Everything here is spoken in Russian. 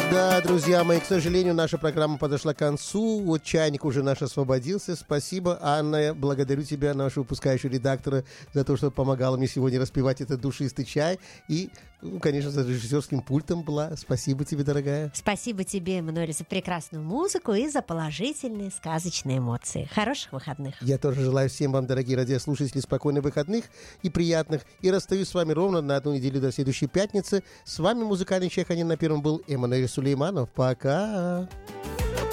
Да, друзья мои, к сожалению, наша программа подошла к концу. Вот чайник уже наш освободился. Спасибо, Анна. Я благодарю тебя, нашу выпускающего редактора, за то, что помогала мне сегодня распивать этот душистый чай. И, конечно, за режиссерским пультом была. Спасибо тебе, дорогая. Спасибо тебе, Эммануэль, за прекрасную музыку и за положительные сказочные эмоции. Хороших выходных. Я тоже желаю всем вам, дорогие радиослушатели, спокойных выходных и приятных. И расстаюсь с вами ровно на одну неделю до следующей пятницы. С вами музыкальный чайханин на первом был Эммануэль Сулейманов. Пока!